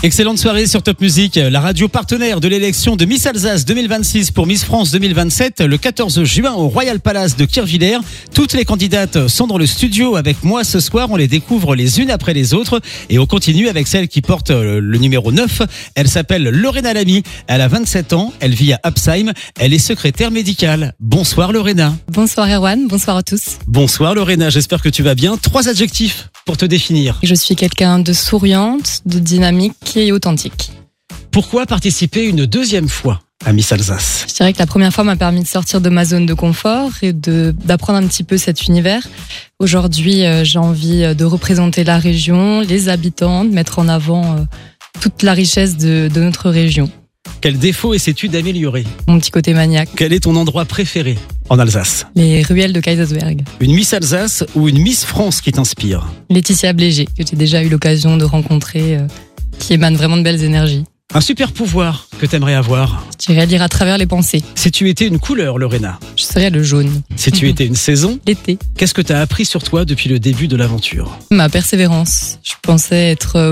Excellente soirée sur Top Music, la radio partenaire de l'élection de Miss Alsace 2026 pour Miss France 2027, le 14 juin au Royal Palace de Kirchwiller. Toutes les candidates sont dans le studio avec moi ce soir, on les découvre les unes après les autres et on continue avec celle qui porte le numéro 9. Elle s'appelle Lorena Lamy, elle a 27 ans, elle vit à Absheim, elle est secrétaire médicale. Bonsoir Lorena. Bonsoir Erwan, bonsoir à tous. Bonsoir Lorena, j'espère que tu vas bien. 3 adjectifs pour te définir. Je suis quelqu'un de souriante, de dynamique et authentique. Pourquoi participer une deuxième fois à Miss Alsace? Je dirais que la première fois m'a permis de sortir de ma zone de confort et d'apprendre un petit peu cet univers. Aujourd'hui, j'ai envie de représenter la région, les habitants, de mettre en avant toute la richesse de notre région. Quel défaut essaies-tu d'améliorer? Mon petit côté maniaque. Quel est ton endroit préféré en Alsace? Les ruelles de Kaisersberg. Une Miss Alsace ou une Miss France qui t'inspire? Laetitia Blégé, que j'ai déjà eu l'occasion de rencontrer, qui émane vraiment de belles énergies. Un super pouvoir que t'aimerais avoir? Je dirais lire à travers les pensées. Si tu étais une couleur, Lorena? Je serais le jaune. Si tu étais une saison? L'été. Qu'est-ce que t'as appris sur toi depuis le début de l'aventure? Ma persévérance. Je pensais être